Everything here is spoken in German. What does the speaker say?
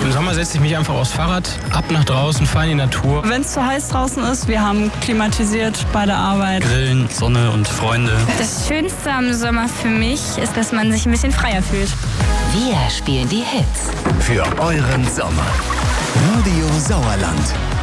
Im Sommer setze ich mich einfach aufs Fahrrad, ab nach draußen, fahre in die Natur. Wenn es zu heiß draußen ist, wir haben klimatisiert bei der Arbeit. Grillen, Sonne und Freunde. Das Schönste am Sommer für mich ist, dass man sich ein bisschen freier fühlt. Wir spielen die Hits. Für euren Sommer. Radio Sauerland.